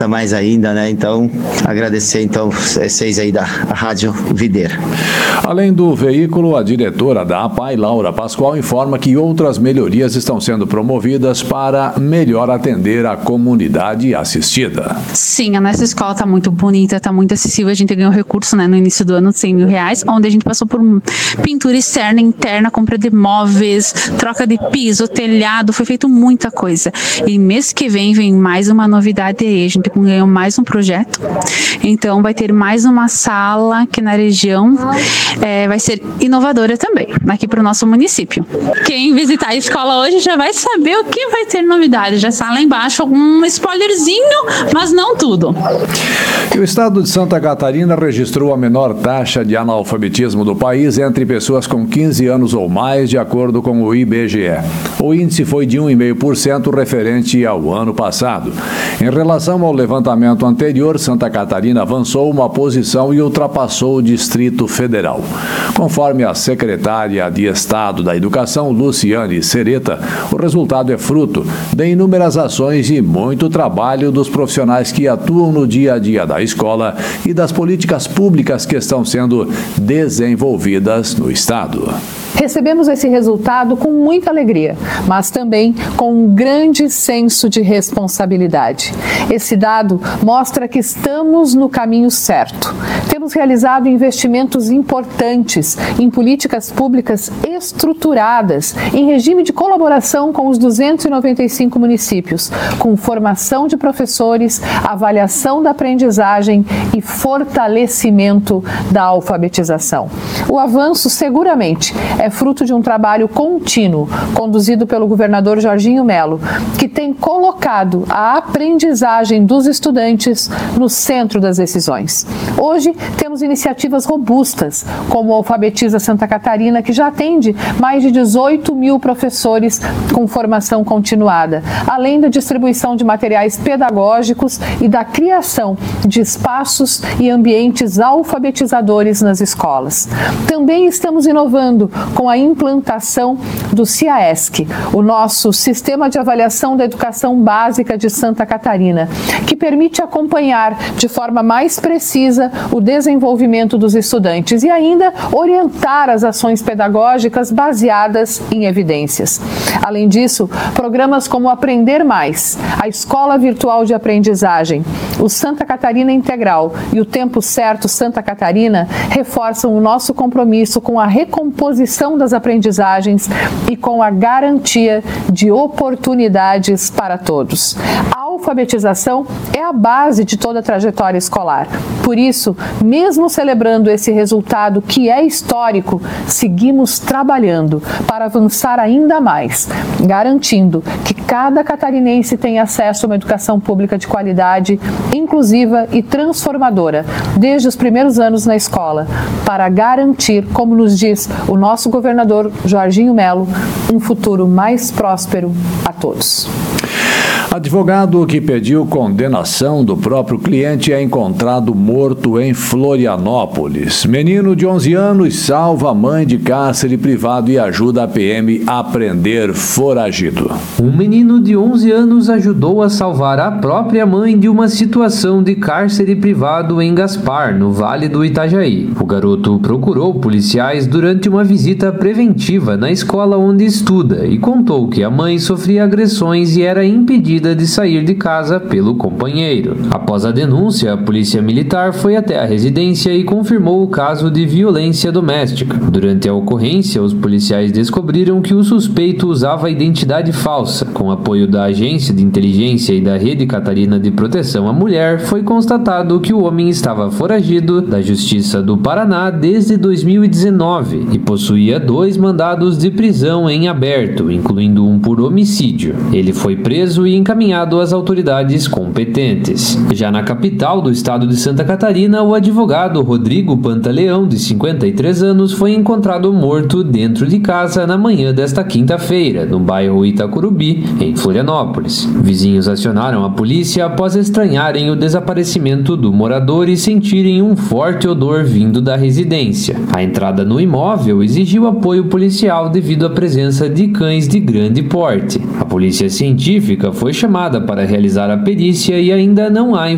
mais ainda, né? Então, agradecer então vocês aí da Rádio Videira. Além do veículo, a diretora da APAI, Laura Pascoal, informa que outras melhorias estão sendo promovidas para melhor atender a comunidade assistida. Sim, a nossa escola está muito bonita, está muito acessível. A gente ganhou recurso, né, no início do ano de R$100 mil, onde a gente passou por pintura externa, interna, compra de móveis, troca de piso, telhado, foi feito muita coisa. E mês que vem mais uma novidade aí, a gente ganhou mais um projeto, então vai ter mais uma sala que na região vai ser inovadora também, aqui para o nosso município. Quem visitar a escola hoje já vai saber o que vai ter novidade, já está lá embaixo algum spoilerzinho, mas não tudo. E o estado de Santa Catarina registrou a menor taxa de analfabetismo do país entre pessoas com 15 anos ou mais, de acordo com o IBGE. O índice foi de 1,5% referente ao ano passado. Em relação ao levantamento anterior, Santa Catarina avançou uma posição e ultrapassou o Distrito Federal. Conforme a secretária de Estado da Educação, Luciane Sereta, o resultado é fruto de inúmeras ações e muito trabalho dos profissionais que atuam no dia a dia da escola e das políticas públicas que estão sendo desenvolvidas no Estado. Recebemos esse resultado com muita alegria, mas também com um grande senso de responsabilidade. Esse dado mostra que estamos no caminho certo. Temos realizado investimentos importantes em políticas públicas estruturadas, em regime de colaboração com os 295 municípios, com formação de professores, avaliação da aprendizagem e fortalecimento da alfabetização. O avanço, seguramente, é fruto de um trabalho contínuo conduzido pelo governador Jorginho Melo, que tem colocado a aprendizagem dos estudantes no centro das decisões. Hoje temos iniciativas robustas, como o Alfabetiza Santa Catarina, que já atende mais de 18 mil professores com formação continuada, além da distribuição de materiais pedagógicos e da criação de espaços e ambientes alfabetizadores nas escolas. Também estamos inovando com a implantação do CIAESC, o nosso Sistema de Avaliação da Educação Básica de Santa Catarina, que permite acompanhar de forma mais precisa o desenvolvimento dos estudantes e ainda orientar as ações pedagógicas baseadas em evidências. Além disso, programas como Aprender Mais, a Escola Virtual de Aprendizagem, o Santa Catarina Integral e o Tempo Certo Santa Catarina reforçam o nosso compromisso com a recomposição das aprendizagens e com a garantia de oportunidades para todos. A alfabetização é a base de toda a trajetória escolar. Por isso, mesmo celebrando esse resultado que é histórico, seguimos trabalhando para avançar ainda mais, garantindo que cada catarinense tenha acesso a uma educação pública de qualidade, inclusiva e transformadora, desde os primeiros anos na escola, para garantir, como nos diz o nosso governador Jorginho Melo, um futuro mais próspero a todos. Advogado que pediu condenação do próprio cliente é encontrado morto em Florianópolis. Menino de 11 anos salva a mãe de cárcere privado e ajuda a PM a prender foragido. Um menino de 11 anos ajudou a salvar a própria mãe de uma situação de cárcere privado em Gaspar, no Vale do Itajaí. O garoto procurou policiais durante uma visita preventiva na escola onde estuda e contou que a mãe sofria agressões e era impedida de sair de casa pelo companheiro. Após a denúncia, a polícia militar foi até a residência e confirmou o caso de violência doméstica. Durante a ocorrência, os policiais descobriram que o suspeito usava identidade falsa. Com apoio da Agência de Inteligência e da Rede Catarina de Proteção à Mulher, foi constatado que o homem estava foragido da Justiça do Paraná desde 2019 e possuía 2 mandados de prisão em aberto, incluindo um por homicídio. Ele foi preso e encaminhado às autoridades competentes. Já na capital do estado de Santa Catarina, o advogado Rodrigo Pantaleão, de 53 anos, foi encontrado morto dentro de casa na manhã desta quinta-feira, no bairro Itacurubi, em Florianópolis. Vizinhos acionaram a polícia após estranharem o desaparecimento do morador e sentirem um forte odor vindo da residência. A entrada no imóvel exigiu apoio policial devido à presença de cães de grande porte. A polícia científica foi chamada para realizar a perícia e ainda não há